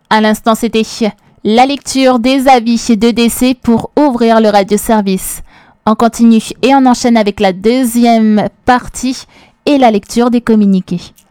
À l'instant, c'était la lecture des avis de décès pour ouvrir le radioservice. On continue et on enchaîne avec la deuxième partie et la lecture des communiqués.